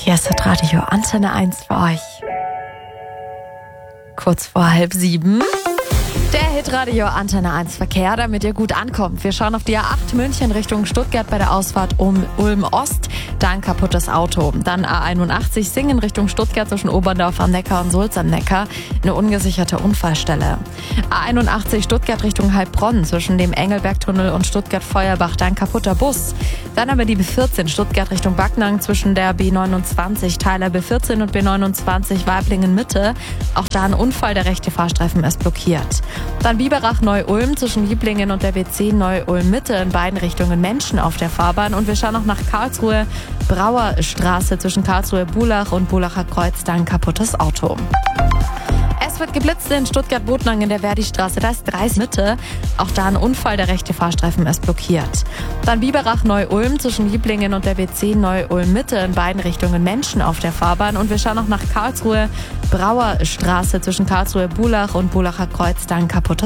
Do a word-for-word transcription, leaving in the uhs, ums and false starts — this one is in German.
Hier ist das Radio Antenne eins für euch. Kurz vor halb sieben. Der Hitradio Antenne eins Verkehr, damit ihr gut ankommt. Wir schauen auf die A acht München Richtung Stuttgart bei der Ausfahrt um Ulm Ost. Da ein kaputtes Auto. Dann A einundachtzig Singen Richtung Stuttgart zwischen Oberndorf am Neckar und Sulz am Neckar. Eine ungesicherte Unfallstelle. A einundachtzig Stuttgart Richtung Heilbronn zwischen dem Engelbergtunnel und Stuttgart-Feuerbach. Da ein kaputter Bus. Dann aber die B vierzehn Stuttgart Richtung Backnang zwischen der B neunundzwanzig Teiler B vierzehn und B neunundzwanzig Weiblingen Mitte. Auch da ein Unfall, der rechte Fahrstreifen ist blockiert. Dann Biberach Neu-Ulm zwischen Lieblingen und der B zehn Neu-Ulm Mitte, in beiden Richtungen Menschen auf der Fahrbahn. Und wir schauen noch nach Karlsruhe Brauerstraße zwischen Karlsruhe Bulach und Bulacher Kreuz, da ein kaputtes Auto. Es wird geblitzt in Stuttgart-Botnang in der Verdi-Straße, da ist dreißig Mitte. Auch da ein Unfall, der rechte Fahrstreifen ist blockiert. Dann Biberach Neu-Ulm zwischen Lieblingen und der B zehn Neu-Ulm Mitte, in beiden Richtungen Menschen auf der Fahrbahn. Und wir schauen noch nach Karlsruhe Brauerstraße zwischen Karlsruhe Bulach und Bulacher Kreuz, da ein kaputtes